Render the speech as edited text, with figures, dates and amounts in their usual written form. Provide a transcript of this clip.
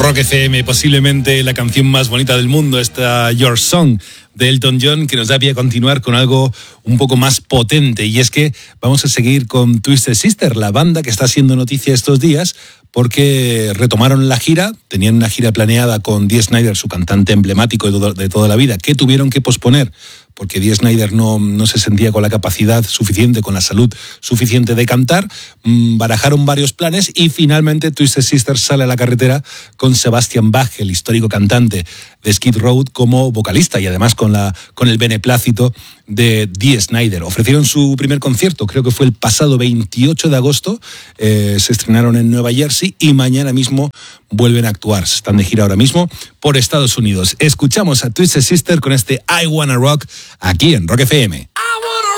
Rock FM, posiblemente la canción más bonita del mundo, esta Your Song de Elton John, que nos da pie a continuar con algo un poco más potente, y es que vamos a seguir con Twisted Sister, la banda que está haciendo noticia estos días porque retomaron la gira. Tenían una gira planeada con Dee Snider, su cantante emblemático de toda la vida, que tuvieron que posponer porque Dee Snider no se sentía con la capacidad suficiente, con la salud suficiente de cantar. Barajaron varios planes y finalmente Twisted Sister sale a la carretera con Sebastian Bach, el histórico cantante de Skid Row, como vocalista, y además con el beneplácito de Dee Snider. Ofrecieron su primer concierto, creo que fue el pasado 28 de agosto, se estrenaron en Nueva Jersey y mañana mismo vuelven a actuar. Están de gira ahora mismo por Estados Unidos. Escuchamos a Twisted Sister con este I Wanna Rock aquí en Rock FM.